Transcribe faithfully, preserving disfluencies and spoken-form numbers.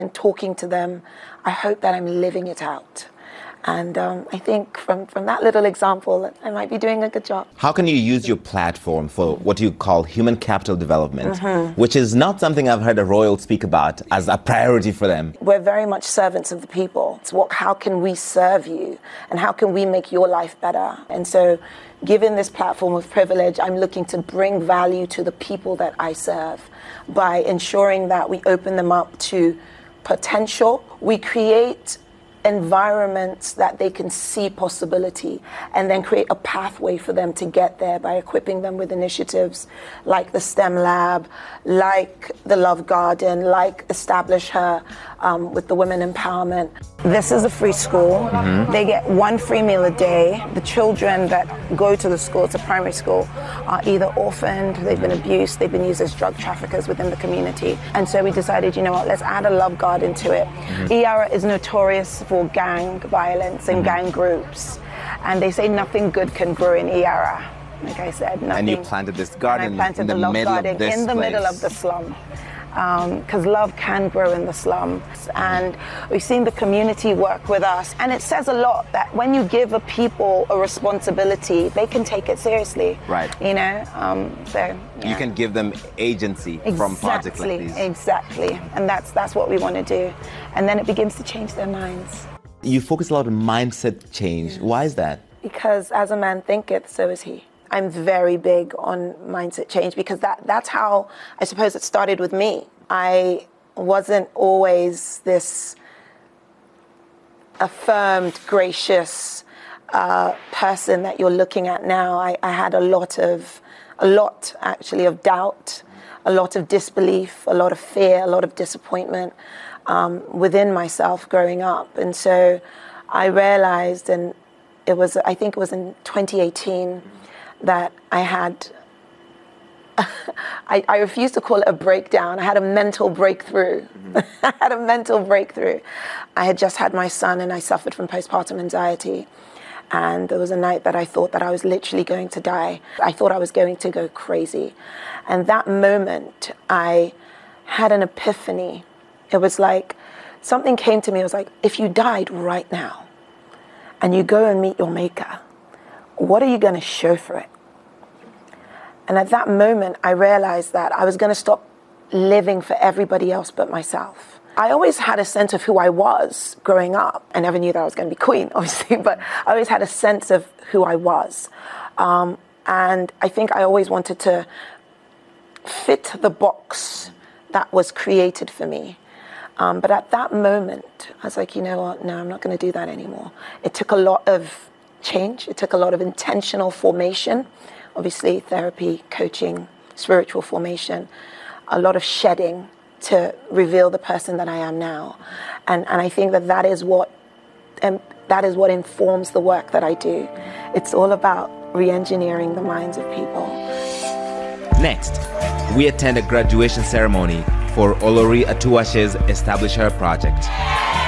and talking to them, I hope that I'm living it out. And um, I think from, from that little example, I might be doing a good job. How can you use your platform for what you call human capital development, mm-hmm. which is not something I've heard a royal speak about as a priority for them? We're very much servants of the people. It's what, how can we serve you and how can we make your life better? And so given this platform of privilege, I'm looking to bring value to the people that I serve by ensuring that we open them up to potential. We create environments that they can see possibility and then create a pathway for them to get there by equipping them with initiatives like the STEM Lab, like the Love Garden, like Establish Her um, with the Women Empowerment. This is a free school. Mm-hmm. They get one free meal a day. The children that go to the school, it's a primary school, are either orphaned, they've been abused, they've been used as drug traffickers within the community. And so we decided, you know what, let's add a Love Garden to it. Mm-hmm. E A R A is notorious for gang violence and mm-hmm. gang groups. And they say nothing good can grow in E A R A. Like I said, nothing. And you planted this garden planted in the, the love middle garden of this in the place. middle of the slum. Because um, love can grow in the slums. And we've seen the community work with us. And it says a lot that when you give a people a responsibility, they can take it seriously. Right. You know, um, so yeah. You can give them agency exactly, from projects like these. Exactly. And that's, that's what we want to do. And then it begins to change their minds. You focus a lot on mindset change. Why is that? Because as a man thinketh, so is he. I'm very big on mindset change because that, that's how I suppose it started with me. I wasn't always this affirmed, gracious uh, person that you're looking at now. I, I had a lot of, a lot actually of doubt, a lot of disbelief, a lot of fear, a lot of disappointment um, within myself growing up. And so I realized, and it was, I think it was in twenty eighteen, that I had, I, I refuse to call it a breakdown. I had a mental breakthrough. Mm-hmm. I had a mental breakthrough. I had just had my son and I suffered from postpartum anxiety. And there was a night that I thought that I was literally going to die. I thought I was going to go crazy. And that moment, I had an epiphany. It was like something came to me. It was like, if you died right now and you go and meet your maker, what are you going to show for it? And at that moment, I realized that I was going to stop living for everybody else but myself. I always had a sense of who I was growing up. I never knew that I was going to be queen, obviously, but I always had a sense of who I was. Um, and I think I always wanted to fit the box that was created for me. Um, but at that moment, I was like, you know what? No, I'm not going to do that anymore. It took a lot of change. It took a lot of intentional formation. Obviously, therapy, coaching, spiritual formation, a lot of shedding to reveal the person that I am now. And, and I think that that is what, um, that is what informs the work that I do. It's all about re-engineering the minds of people. Next, we attend a graduation ceremony for Olori Atuashe's Establish Her project.